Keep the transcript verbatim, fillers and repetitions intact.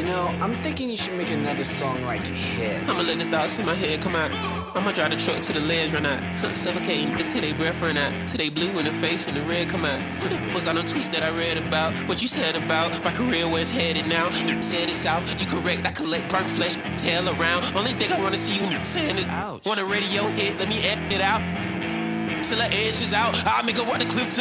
You know, I'm thinking you should make another song like hit. I'ma let the thoughts in my head come out. I'ma drive the truck to the ledge, run out. Suffocating, it's till they breath run out. Till they blue in the face and the red come out. Was on the tweets that I read about. What you said about my career, where it's headed now. You said it's out, you correct, I collect burnt flesh, tail around. Only thing I wanna see you saying is, ouch. Want a radio hit, let me edit it out. Till the edge is out, I'll make her walk the cliff to